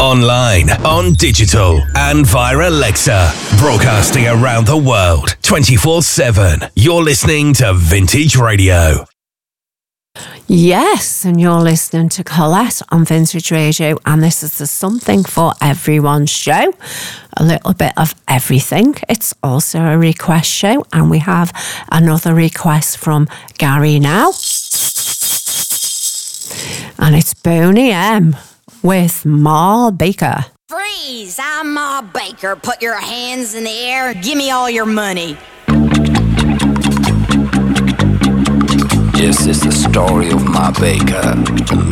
online, on digital, and via Alexa. Broadcasting around the world, 24/7. You're listening to Vintage Radio. Yes, and you're listening to Colette on Vintage Radio, and this is the Something for Everyone show. A little bit of everything. It's also a request show, and we have another request from Gary now. And it's Boney M with Ma Baker. Freeze! I'm Ma Baker. Put your hands in the air. Give me all your money. This is the story of Ma Baker, the